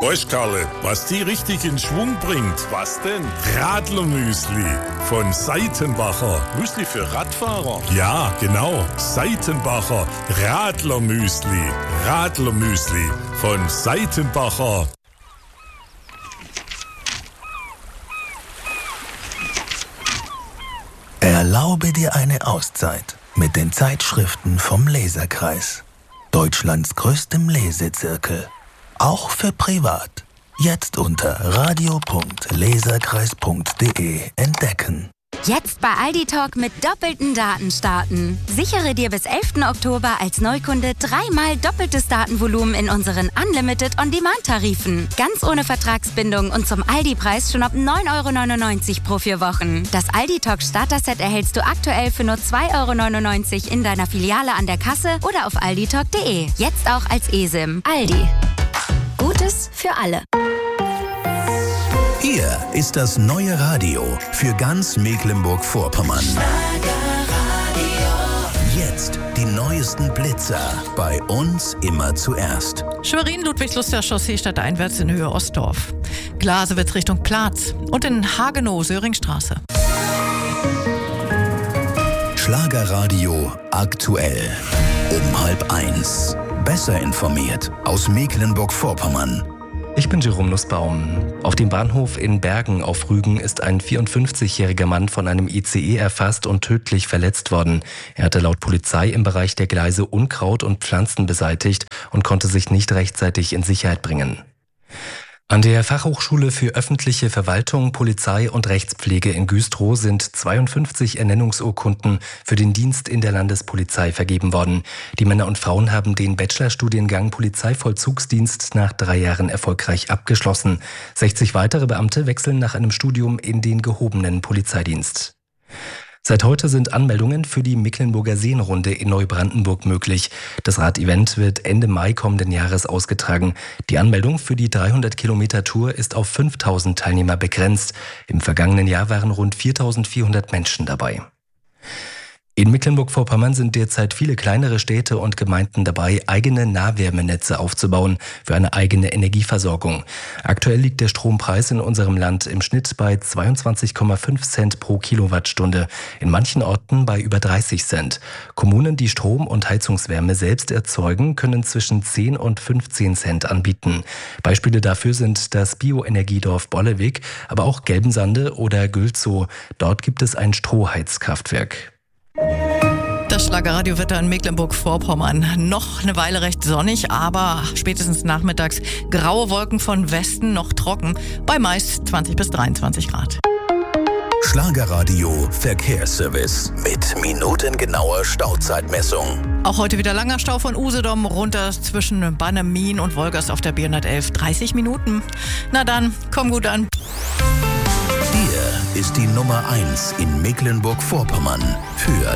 Weißt Karle, was die richtig in Schwung bringt? Was denn? Radlermüsli von Seitenbacher. Müsli für Radfahrer? Ja, genau. Seitenbacher Radlermüsli. Radlermüsli von Seitenbacher. Erlaube dir eine Auszeit mit den Zeitschriften vom Leserkreis. Deutschlands größtem Lesezirkel. Auch für privat. Jetzt unter radio.leserkreis.de entdecken. Jetzt bei Aldi Talk mit doppelten Daten starten. Sichere dir bis 11. Oktober als Neukunde 3-mal doppeltes Datenvolumen in unseren Unlimited On-Demand-Tarifen. Ganz ohne Vertragsbindung und zum Aldi-Preis schon ab 9,99 € pro 4 Wochen. Das Aldi Talk Starter-Set erhältst du aktuell für nur 2,99 € in deiner Filiale an der Kasse oder auf alditalk.de. Jetzt auch als eSIM. Aldi. Gutes für alle. Hier ist das neue Radio für ganz Mecklenburg-Vorpommern. Jetzt die neuesten Blitzer. Bei uns immer zuerst. Schwerin-Ludwigsluster Chaussee stadteinwärts in Höhe Ostdorf. Glasewitz Richtung Platz und in Hagenow Söringstraße. Schlagerradio aktuell. Um 12:30. Besser informiert aus Mecklenburg-Vorpommern. Ich bin Jerome Nussbaum. Auf dem Bahnhof in Bergen auf Rügen ist ein 54-jähriger Mann von einem ICE erfasst und tödlich verletzt worden. Er hatte laut Polizei im Bereich der Gleise Unkraut und Pflanzen beseitigt und konnte sich nicht rechtzeitig in Sicherheit bringen. An der Fachhochschule für öffentliche Verwaltung, Polizei und Rechtspflege in Güstrow sind 52 Ernennungsurkunden für den Dienst in der Landespolizei vergeben worden. Die Männer und Frauen haben den Bachelorstudiengang Polizeivollzugsdienst nach 3 Jahren erfolgreich abgeschlossen. 60 weitere Beamte wechseln nach einem Studium in den gehobenen Polizeidienst. Seit heute sind Anmeldungen für die Mecklenburger Seenrunde in Neubrandenburg möglich. Das Radevent wird Ende Mai kommenden Jahres ausgetragen. Die Anmeldung für die 300-Kilometer-Tour ist auf 5.000 Teilnehmer begrenzt. Im vergangenen Jahr waren rund 4.400 Menschen dabei. In Mecklenburg-Vorpommern sind derzeit viele kleinere Städte und Gemeinden dabei, eigene Nahwärmenetze aufzubauen für eine eigene Energieversorgung. Aktuell liegt der Strompreis in unserem Land im Schnitt bei 22,5 Cent pro Kilowattstunde, in manchen Orten bei über 30 Cent. Kommunen, die Strom und Heizungswärme selbst erzeugen, können zwischen 10 und 15 Cent anbieten. Beispiele dafür sind das Bioenergiedorf Bollewig, aber auch Gelbensande oder Gülzow. Dort gibt es ein Strohheizkraftwerk. Das Schlagerradiowetter in Mecklenburg-Vorpommern. Noch eine Weile recht sonnig, aber spätestens nachmittags graue Wolken von Westen, noch trocken, bei meist 20 bis 23 Grad. Schlagerradio Verkehrsservice mit minutengenauer Stauzeitmessung. Auch heute wieder langer Stau von Usedom runter zwischen Bannemin und Wolgast auf der B111. 30 Minuten. Na dann, komm gut an. Hier ist die Nummer 1 in Mecklenburg-Vorpommern für